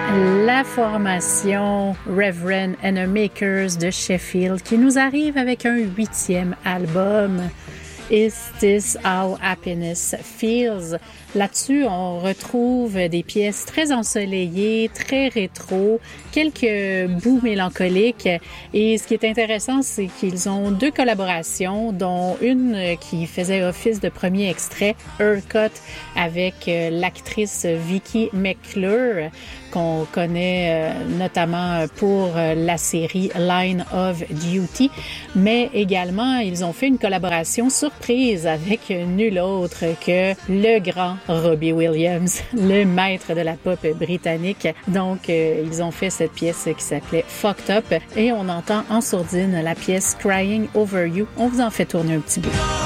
La formation Reverend and the Makers de Sheffield qui nous arrive avec un 8e album, Is This How Happiness Feels? Là-dessus, on retrouve des pièces très ensoleillées, très rétro, quelques bouts mélancoliques. Et ce qui est intéressant, c'est qu'ils ont 2 collaborations, dont une qui faisait office de premier extrait, Haircut, avec l'actrice Vicky McClure, qu'on connaît notamment pour la série Line of Duty. Mais également, ils ont fait une collaboration surprise avec nul autre que le grand Robbie Williams, le maître de la pop britannique. Donc, ils ont fait cette pièce qui s'appelait Fucked Up et on entend en sourdine la pièce Crying Over You. On vous en fait tourner un petit bout.